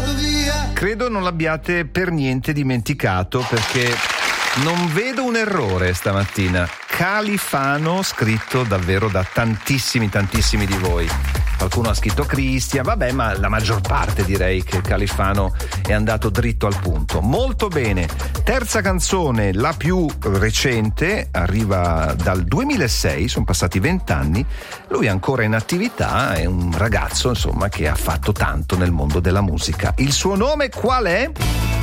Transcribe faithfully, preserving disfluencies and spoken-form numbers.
Credo non l'abbiate per niente dimenticato, perché non vedo un errore stamattina. Califano, scritto davvero da tantissimi tantissimi di voi. Qualcuno ha scritto Cristian, vabbè, ma la maggior parte direi che Califano è andato dritto al punto. Molto bene. Terza canzone, la più recente, arriva dal duemilasei, sono passati vent'anni. Lui è ancora in attività, è un ragazzo insomma che ha fatto tanto nel mondo della musica. Il suo nome qual è?